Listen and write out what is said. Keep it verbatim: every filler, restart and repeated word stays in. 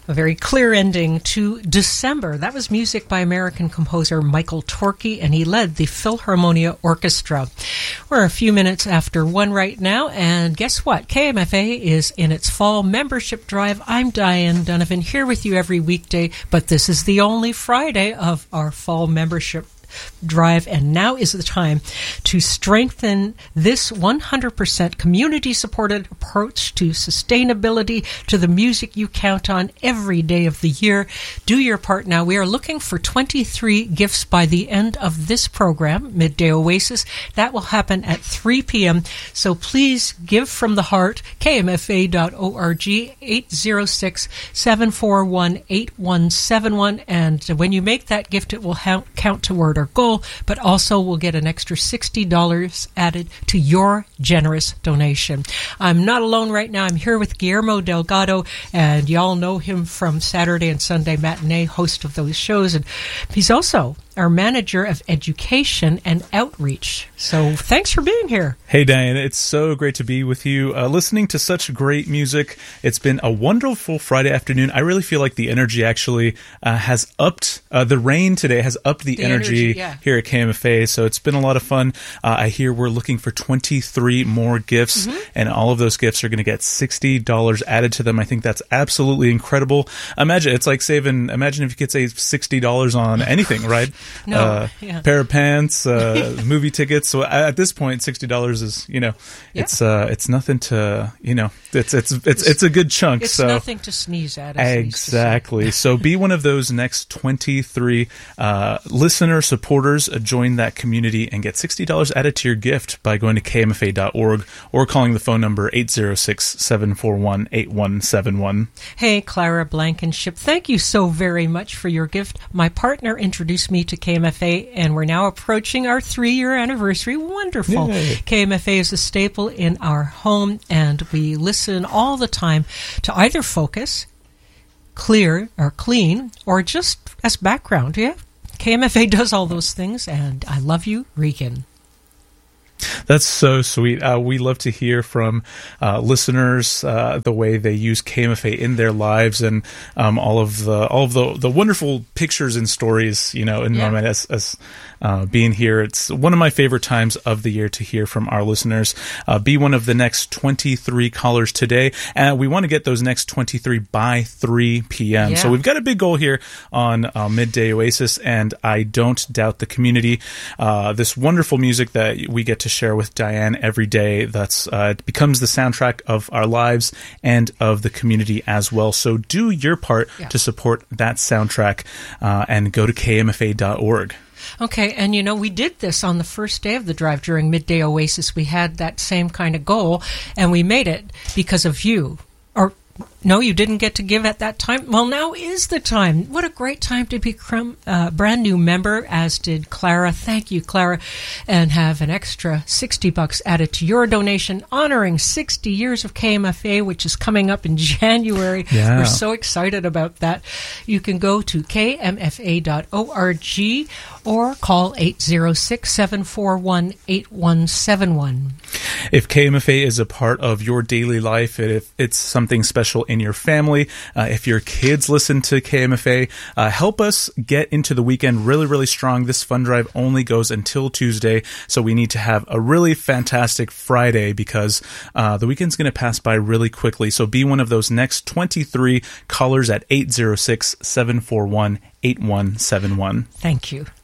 A very clear ending to December. That was music by American composer Michael Torke, and he led the Philharmonia Orchestra. We're a few minutes after one right now, and guess what? K M F A is in its fall membership drive. I'm Diane Donovan, here with you every weekday, but this is the only Friday of our fall membership drive, and now is the time to strengthen this one hundred percent community-supported approach to sustainability, to the music you count on every day of the year. Do your part now. We are looking for twenty-three gifts by the end of this program, Midday Oasis. That will happen at three p.m., so please give from the heart. K M F A dot org, eight zero six, seven four one, eight one seven one, and when you make that gift, it will ha- count toward our goal, but also will get an extra sixty dollars added to your generous donation. I'm not alone right now. I'm here with Guillermo Delgado, and y'all know him from Saturday and Sunday Matinee, host of those shows, and he's also our manager of education and outreach. So thanks for being here. Hey, Diane. It's so great to be with you, uh, listening to such great music. It's been a wonderful Friday afternoon. I really feel like the energy actually uh, has upped. Uh, the rain today has upped the, the energy, energy yeah. here at K M F A, so it's been a lot of fun. Uh, I hear we're looking for twenty-three more gifts, mm-hmm. and all of those gifts are going to get sixty dollars added to them. I think that's absolutely incredible. Imagine, it's like saving, imagine if you could save sixty dollars on anything, right? No, uh, yeah. pair of pants, uh, movie tickets. So at this point, sixty dollars is, you know, yeah. it's uh, it's nothing to, you know, it's it's it's it's, it's a good chunk. It's so nothing to sneeze at. Exactly. So be one of those next twenty-three uh, listener supporters. Uh, join that community and get sixty dollars added to your gift by going to K M F A dot org or calling the phone number eight zero six, seven four one, eight one seven one. Hey, Clara Blankenship, thank you so very much for your gift. My partner introduced me to K M F A, and we're now approaching our three-year anniversary. Wonderful. Yay. K M F A is a staple in our home, and we listen all the time to either focus, clear, or clean, or just as background. Yeah, K M F A does all those things, and I love you, Regan. That's so sweet. Uh, we love to hear from uh, listeners uh, the way they use K M F A in their lives, and um, all of the all of the, the wonderful pictures and stories. You know, in yeah. my mind, as, as uh, being here, it's one of my favorite times of the year to hear from our listeners. Uh, be one of the next twenty-three callers today, and we want to get those next twenty-three by three p.m. Yeah. So we've got a big goal here on uh, Midday Oasis, and I don't doubt the community. Uh, this wonderful music that we get to share with Diane every day, that's uh, it becomes the soundtrack of our lives and of the community as well. So do your part yeah. to support that soundtrack, uh, and go to K M F A dot org. Okay, and you know, we did this on the first day of the drive during Midday Oasis. We had that same kind of goal, and we made it because of you. Or no, you didn't get to give at that time. Well, now is the time. What a great time to become a brand new member, as did Clara. Thank you, Clara. And have an extra sixty bucks added to your donation, honoring sixty years of K M F A, which is coming up in January. Yeah. We're so excited about that. You can go to K M F A dot org or call eight zero six, seven four one, eight one seven one. If K M F A is a part of your daily life, if it's something special in your family, uh, if your kids listen to K M F A, uh, help us get into the weekend really, really strong. This fund drive only goes until Tuesday, so we need to have a really fantastic Friday because uh, the weekend's going to pass by really quickly. So be one of those next twenty-three callers at eight zero six, seven four one, eight one seven one. Thank you.